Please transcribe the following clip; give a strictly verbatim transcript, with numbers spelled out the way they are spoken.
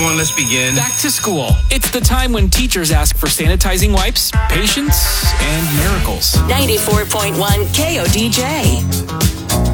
everyone, let's begin. Back to school. It's the time when teachers ask for sanitizing wipes, patience, and miracles. ninety-four point one K O D J.